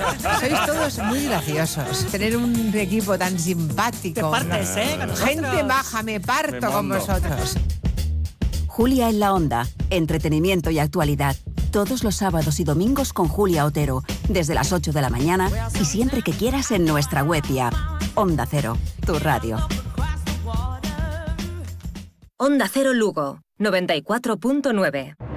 Sois todos muy graciosos. Tener un equipo tan simpático. Te partes, con nosotros. Gente baja, me parto con vosotros. Julia en la Onda. Entretenimiento y actualidad. Todos los sábados y domingos con Julia Otero. Desde las 8 de la mañana y siempre que quieras en nuestra web y app. Onda Cero, tu radio. Onda Cero Lugo, 94.9.